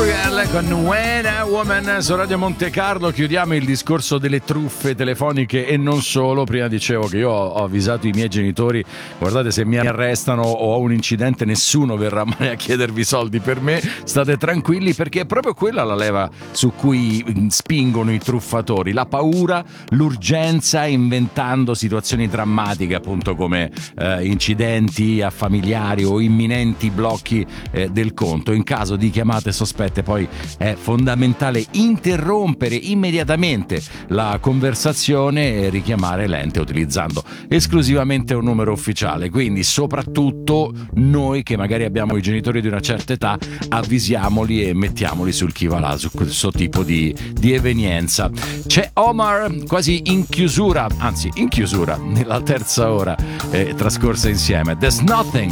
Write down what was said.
Gabriel con When a Woman su Radio Monte Carlo. Chiudiamo il discorso delle truffe telefoniche e non solo. Prima dicevo che io ho avvisato i miei genitori: guardate, se mi arrestano o ho un incidente nessuno verrà mai a chiedervi soldi per me, state tranquilli, perché è proprio quella la leva su cui spingono i truffatori: la paura, l'urgenza, inventando situazioni drammatiche appunto come incidenti a familiari o imminenti blocchi del conto. In caso di chiamate sospette poi è fondamentale interrompere immediatamente la conversazione e richiamare l'ente utilizzando esclusivamente un numero ufficiale. Quindi soprattutto noi che magari abbiamo i genitori di una certa età, avvisiamoli e mettiamoli sul chi va là su questo tipo di evenienza. C'è Omar quasi in chiusura nella terza ora trascorsa insieme. There's Nothing